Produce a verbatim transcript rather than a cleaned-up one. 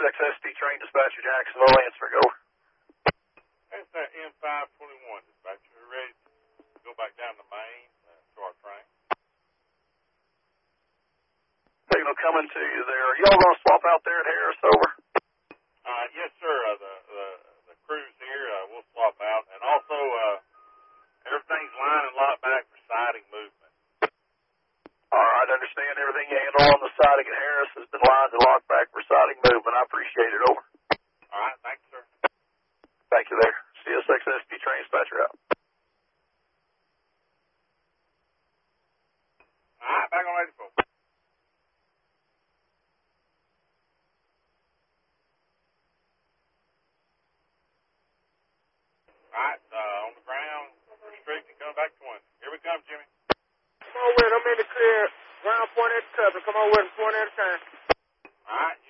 X S P train dispatcher Jacksonville, answer, go. That's that M five twenty-one dispatcher. We're ready to go back down to Maine uh, to our train. Signal coming to you there. Are y'all going to swap out there at Harris, over? Uh, yes, sir. Uh, the, the the crew's here. Uh, we'll swap out. And also, uh, everything's lined and locked back for siding movement. All right, understand everything you handle on the siding at Harris has been lined and locked back for siding movement. I appreciate it, over. All right, thanks, sir. Thank you there. C S X S P train dispatcher out. All right, back on eighty-four. All right, uh, on the ground, restricting, coming back twenty. Here we come, Jimmy. Come on with it. I'm in the clear. Ground point at the cover. Come on with it. Point at a time. All right,